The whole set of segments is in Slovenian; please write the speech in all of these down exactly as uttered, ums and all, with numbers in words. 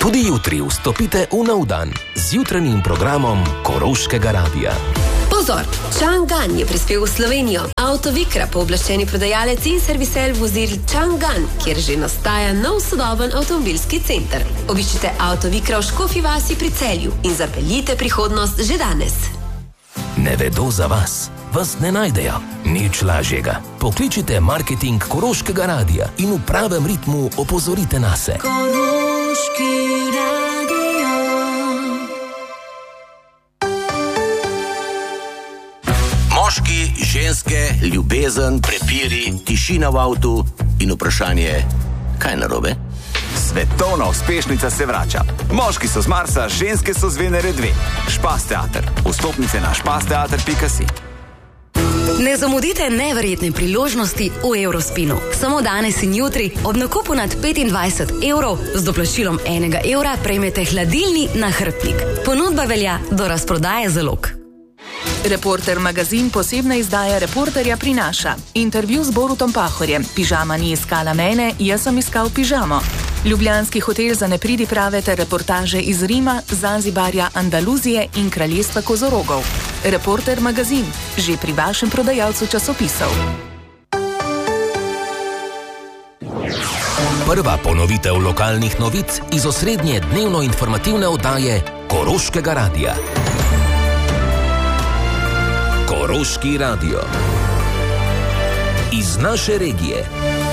Tudi jutri vstopite v nov dan z jutranjim programom Koroškega radia. Pozor! Chang'an je prispel v Slovenijo. Autovikra, pooblaščeni prodajalec in servisel vozil Chang'an, kjer že nastaja nov sodoben avtomobilski center. Obiščite Autovikra v Škofji vasi pri Celju in zapeljite prihodnost že danes. Ne vedo za vas, vas ne najdejo. Nič lažjega. Pokličite marketing Koroškega radia in v pravem ritmu opozorite nase. Koroški radio. Moški, ženske, ljubezen, prepiri, tišina v avtu in vprašanje, kaj narobe? Svetovna uspešnica se vrača. Moški so z Marsa, ženske so z Venere dve. Špas teater. Vstopnice na špasteater pika si. Ne zamudite neverjetne priložnosti v Eurospinu. Samo danes in jutri ob nakupu nad petindvajset evrov z doplačilom enega evra prejmete hladilni nahrbtnik. Ponudba velja do razprodaje zalog. Reporter magazin posebna izdaja Reporterja prinaša. Intervju z Borutom Pahorjem. Pižama ni iskala mene, jaz sem iskal pižamo. Ljubljanski hotel za nepridiprave ter reportaže iz Rima, Zanzibarja, Andaluzije in kraljestva kozorogov. Reporter magazin, že pri vašem prodajalcu časopisov. Prva ponovitev lokalnih novic iz osrednje dnevno informativne oddaje Koroškega radia. Koroški radio. Iz naše regije.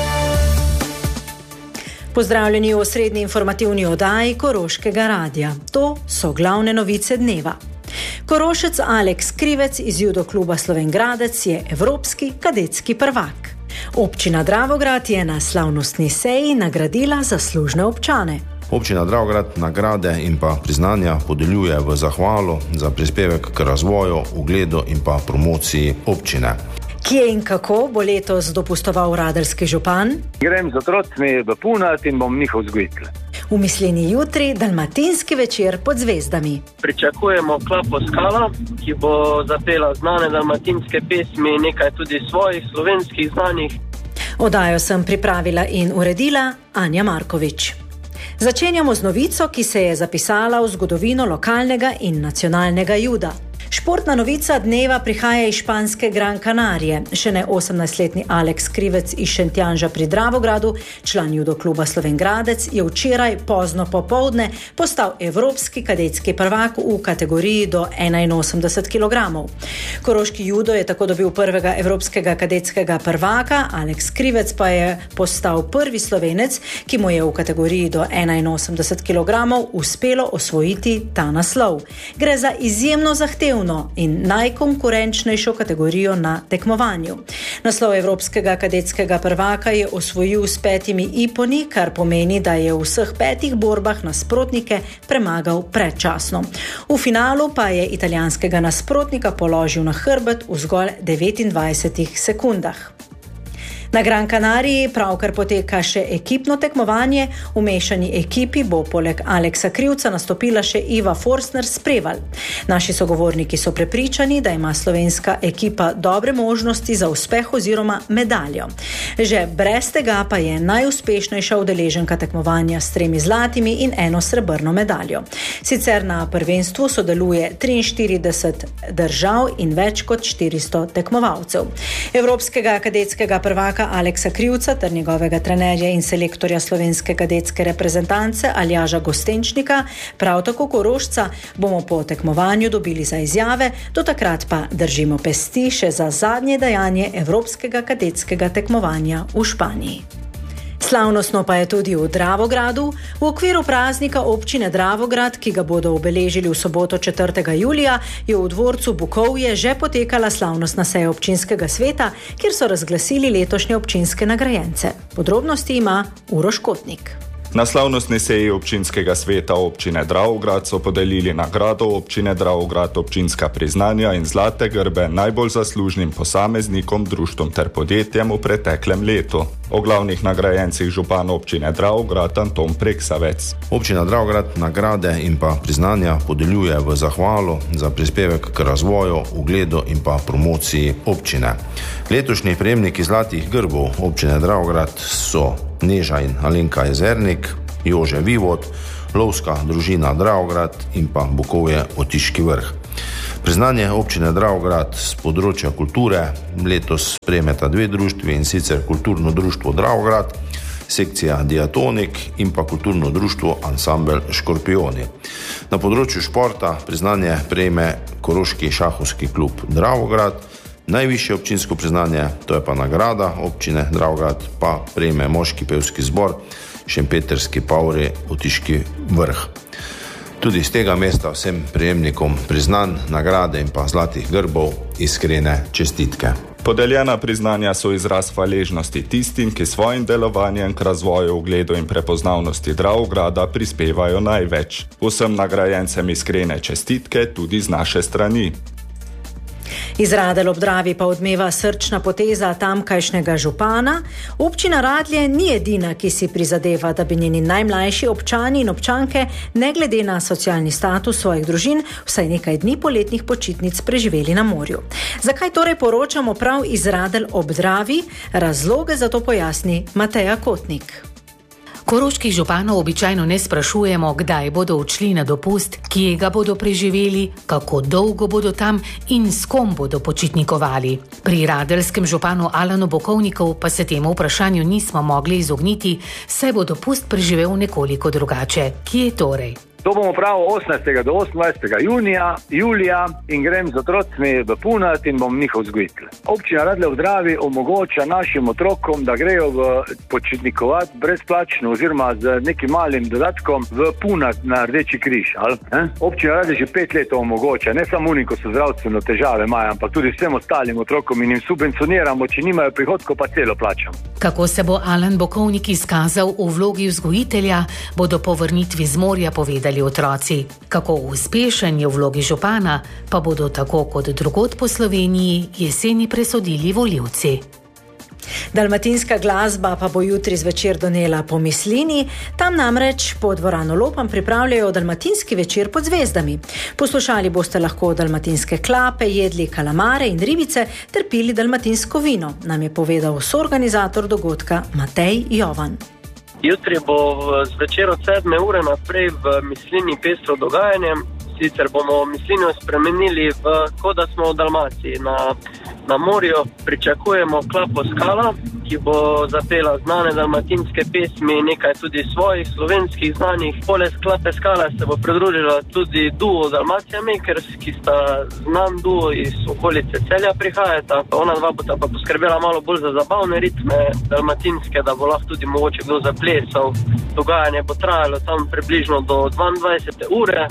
Pozdravljeni v osrednji informativni oddaji Koroškega radia. To so glavne novice dneva. Korošec Aleks Krivec iz Judo kluba Slovenj Gradec je evropski kadetski prvak. Občina Dravograd je na slavnostni seji nagradila zaslužne občane. Občina Dravograd nagrade in pa priznanja podeljuje v zahvalo za prispevek k razvoju, ugledu in pa promociji občine. Kje in kako bo letos dopustoval radeljski župan? Grem z otrocmi v Punat in bom njihov vzgojitelj. V misleni jutri dalmatinski večer pod zvezdami. Pričakujemo Klapo Skala, ki bo zapela znane dalmatinske pesmi, nekaj tudi svojih slovenskih znanih. Oddajo sem pripravila in uredila Anja Markovič. Začenjamo z novico, ki se je zapisala v zgodovino lokalnega in nacionalnega juda. Športna novica dneva prihaja iz španske Gran Canarije. Še ne osemnajstletni Aleks Krivec iz Šentjanža pri Dravogradu, član judo kluba Slovenj Gradec, je včeraj pozno popoldne postal evropski kadetski prvak v kategoriji do enainosemdeset kilogramov. Koroški judo je tako dobil prvega evropskega kadetskega prvaka, Aleks Krivec pa je postal prvi Slovenec, ki mu je v kategoriji do enainosemdeset kilogramov uspelo osvojiti ta naslov. Gre za izjemno zahtevno in najkonkurenčnejšo kategorijo na tekmovanju. Naslov evropskega kadetskega prvaka je osvojil s petimi iponi, kar pomeni, da je v vseh petih borbah nasprotnike premagal predčasno. V finalu pa je italijanskega nasprotnika položil na hrbet v zgolj devetindvajsetih sekundah. Na Gran Canariji pravkar poteka še ekipno tekmovanje. V mešani ekipi bo poleg Aleksa Krivca nastopila še Iva Forstner-Spreval. Naši sogovorniki so prepričani, da ima slovenska ekipa dobre možnosti za uspeh oziroma medaljo. Že brez tega pa je najuspešnejša udeleženka tekmovanja s tremi zlatimi in eno srebrno medaljo. Sicer na prvenstvu sodeluje triinštirideset držav in več kot štiristo tekmovalcev. Evropskega kadetskega prvaka Aleksa Krivca ter njegovega trenerja in selektorja slovenske kadetske reprezentance Aljaža Gostenčnika, prav tako Korošca, bomo po tekmovanju dobili za izjave, do takrat pa držimo pesti še za zadnje dejanje evropskega kadetskega tekmovanja v Španiji. Slavnostno pa je tudi v Dravogradu. V okviru praznika občine Dravograd, ki ga bodo obeležili v soboto četrtega julija, je v dvorcu Bukovje že potekala slavnostna seja občinskega sveta, kjer so razglasili letošnje občinske nagrajence. Podrobnosti ima Uroš Kotnik. Na slavnostni seji občinskega sveta občine Dravograd so podelili nagrado občine Dravograd občinska priznanja in zlate grbe najbolj zaslužnim posameznikom, društvom ter podjetjem v preteklem letu. O glavnih nagrajencih župan občine Dravograd Anton Preksavec. Občina Dravograd nagrade in pa priznanja podeljuje v zahvalo za prispevek k razvoju, ugledu in pa promociji občine. Letošnji prejemniki zlatih grbov občine Dravograd so Neža in Alenka Jezernik, Jože Vivod, Lovska družina Dravograd in pa Bukovje Otiški vrh. Priznanje občine Dravograd z področja kulture letos prejmeta dve društvi, in sicer Kulturno društvo Dravograd, sekcija Diatonik in pa Kulturno društvo Ansambel Škorpioni. Na področju športa priznanje prejme Koroški šahovski klub Dravograd, najvišje občinsko priznanje, to je pa nagrada občine Dravograd, pa prejme moški pevski zbor Šempetrski Pavri Otiški vrh. Tudi z tega mesta vsem prejemnikom priznanj, nagrade in pa zlatih grbov iskrene čestitke. Podeljena priznanja so izraz hvaležnosti tistim, ki svojim delovanjem k razvoju, ugledu in prepoznavnosti Dravograda prispevajo največ. Vsem nagrajencem iskrene čestitke tudi z naše strani. Iz Radelj ob Dravi pa odmeva srčna poteza tamkajšnjega župana. Občina Radlje ni edina, ki si prizadeva, da bi njeni najmlajši občani in občanke, ne glede na socialni status svojih družin, vsaj nekaj dni poletnih počitnic preživeli na morju. Zakaj torej poročamo prav iz Radelj ob Dravi? Razloge za to pojasni Mateja Kotnik. Koroških županov običajno ne sprašujemo, kdaj bodo odšli na dopust, kje ga bodo preživeli, kako dolgo bodo tam in s kom bodo počitnikovali. Pri radeljskem županu Alanu Bokovnikov pa se temu vprašanju nismo mogli izogniti, saj bo dopust preživel nekoliko drugače. Kje torej? To bomo prav osemnajstega do osemnajstega junija, julija in grem z otrocmi v Punat in bom njihov vzgojitelj. Občina Radelj ob Dravi omogoča našim otrokom, da grejo v počitnikovati brezplačno oziroma z nekim malim dodatkom v Punat na Rdeči križ. Ali, eh? Občina Radelj že pet let omogoča, ne samo unim, ko so zdravstveno težave imajo, ampak tudi vsem ostalim otrokom in jim subvencioniramo, če nimajo prihodkov, pa celo plačamo. Kako se bo Alan Bokovnik izkazal v vlogi vzgojitelja, bodo po vrnitvi z morja povedali otroci. Kako uspešen je v vlogi župana, pa bodo tako kot drugod po Sloveniji jeseni presodili volivci. Dalmatinska glasba pa bo jutri zvečer donela po Mislini, tam namreč po dvorano Lopan pripravljajo dalmatinski večer pod zvezdami. Poslušali boste lahko dalmatinske klape, jedli kalamare in ribice ter pili dalmatinsko vino, nam je povedal soorganizator dogodka Matej Jovan. Jutri bo zvečer od sedme ure naprej v Mislini pestro dogajanje. Sicer bomo Mislinjo spremenili v, kot da smo v Dalmaciji. Na, na morju pričakujemo klapo Skala, ki bo zapela znane dalmatinske pesmi, nekaj tudi svojih slovenskih znanih. Poleg klape Skala se bo pridružila tudi duo Dalmacija Makers, ki sta znan duo iz okolice Celja prihajata. Ona dva bo pa poskrbela malo bolj za zabavne ritme dalmatinske, da bo lahko tudi mogoče kdo zaplesal. Dogajanje bo trajalo tam približno do dvaindvajsete ure.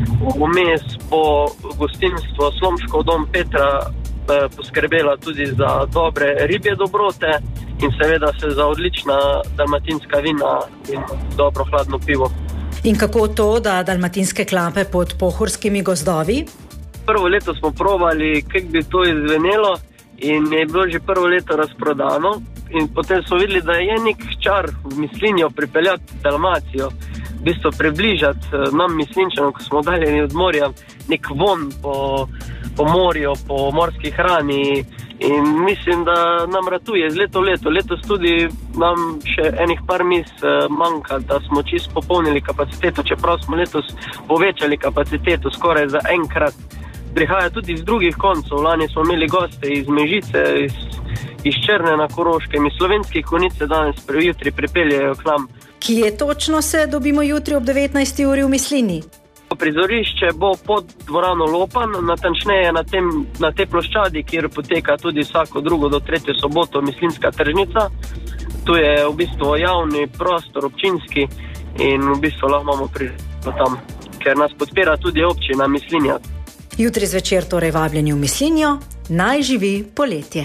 Vmes bo gostinstvo Slomškov dom Petra eh, poskrbela tudi za dobre ribje dobrote in seveda se za odlična dalmatinska vina in dobro hladno pivo. In kako to, da dalmatinske klape pod pohorskimi gozdovi? Prvo leto smo probali, kako bi to izvenelo in je bilo že prvo leto razprodano in potem smo videli, da je nek čar v Mislinjo pripeljati Dalmacijo, v bistvu približati nam Mislinčanom, ko smo daljeni od morja, nek von po, po morju, po morski hrani in mislim, da nam ratuje z leto v leto. Letos tudi nam še enih par mis manjka, da smo čisto popolnili kapaciteto, čeprav smo letos povečali kapaciteto skoraj za enkrat. Prihaja tudi iz drugih koncev. Lani smo imeli goste iz Mežice, iz, iz Črne na Koroškem, iz Slovenskih Konjic danes jutri pripeljejo k nam. Kje točno se dobimo jutri ob devetnajsti uri v Mislini? Prizorišče bo pod dvorano Lopan, natančneje na, tem, na tej ploščadi, kjer poteka tudi vsako drugo do tretje soboto Mislinska tržnica. Tu je v bistvu javni prostor občinski in v bistvu lahko imamo prišlo tam, ker nas podpira tudi občina Mislinja. Jutri zvečer torej vabljeni v Mislinjo, naj živi poletje.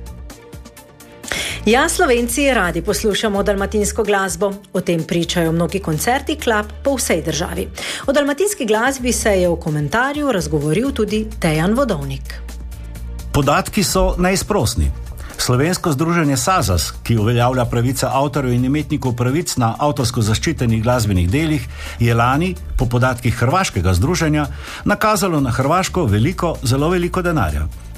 Ja, Slovenci radi poslušamo dalmatinsko glasbo. O tem pričajo mnogi koncerti klap po vsej državi. O dalmatinski glasbi se je v komentarju razgovoril tudi Dejan Vodovnik. Podatki so neizprosni. Slovensko združenje SAZAS, ki uveljavlja pravice avtorjev in imetnikov pravic na avtorsko zaščitenih glasbenih delih, je lani, po podatkih hrvaškega združenja, nakazalo na Hrvaško veliko, zelo veliko denarja.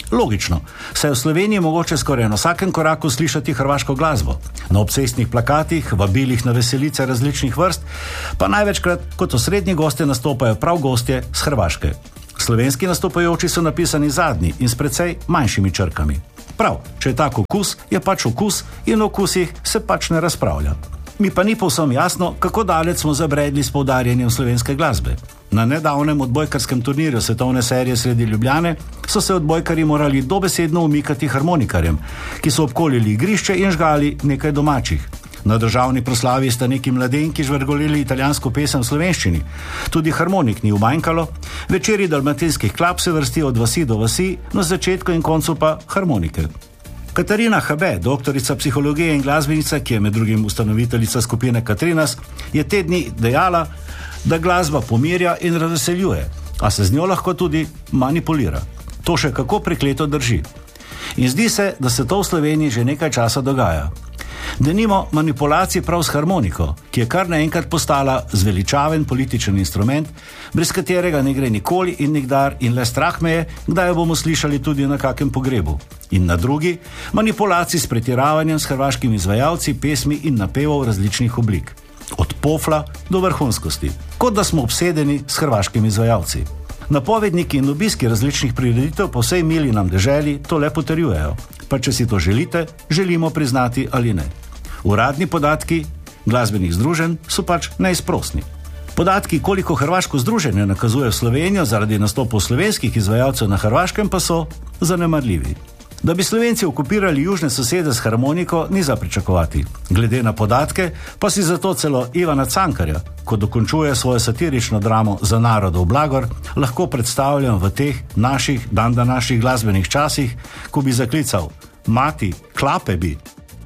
Logično, saj v Sloveniji mogoče skoraj na vsakem koraku slišati hrvaško glasbo. Na obcestnih plakatih, vabilih na veselice različnih vrst, pa največkrat kot osrednji gostje nastopajo prav gostje z Hrvaške. Slovenski nastopajoči so napisani zadnji in s precej manjšimi črkami. Prav, če je tak okus, je pač okus in o okusih se pač ne razpravlja. Mi pa ni povsem jasno, kako daleč smo zabredli s poudarjanjem slovenske glasbe. Na nedavnem odbojkarskem turnirju svetovne serije sredi Ljubljane so se odbojkarji morali dobesedno umikati harmonikarjem, ki so obkolili igrišče in žgali nekaj domačih. Na državni proslavi sta neki mladenki žvrgolili italijansko pesem v slovenščini. Tudi harmonik ni umanjkalo, večeri dalmatinskih klap se vrstijo od vasi do vasi, na začetku in koncu pa harmonike. Katarina Habe, doktorica psihologije in glasbenica, ki je med drugim ustanoviteljica skupine Katrinas, je te dni dejala, da glasba pomirja in razveseljuje, a se z njo lahko tudi manipulira. To še kako prekleto drži. In zdi se, da se to v Sloveniji že nekaj časa dogaja. Denimo manipulacij prav s harmoniko, ki je kar naenkrat postala zveličaven političen instrument, brez katerega ne gre nikoli in nikdar in le strah me je, kdaj jo bomo slišali tudi na kakem pogrebu. In na drugi, manipulacij s pretiravanjem s hrvaškimi izvajalci, pesmi in napevov različnih oblik. Od pofla do vrhunskosti, kot da smo obsedeni s hrvaškimi izvajalci. Napovedniki in obiski različnih prireditev po vsej mili nam deželi to le potrjujejo. Pa če si to želite, želimo priznati ali ne. Uradni podatki glasbenih združenj so pač neizprosni. Podatki, koliko hrvaško združenje nakazuje v Slovenijo zaradi nastopov slovenskih izvajalcev na Hrvaškem, pa so zanemarljivi. Da bi Slovenci okupirali južne sosede s harmoniko, ni za pričakovati. Glede na podatke, pa si zato celo Ivana Cankarja, ko dokončuje svojo satirično dramo Za narodov blagor, lahko predstavljam v teh naših dandanašnjih glasbenih časih, ko bi zaklical: mati, klape bi.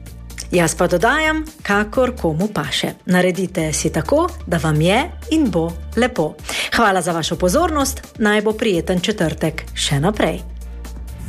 Jaz pa dodajam, kakor komu paše. Naredite si tako, da vam je in bo lepo. Hvala za vašo pozornost, naj bo prijeten četrtek še naprej.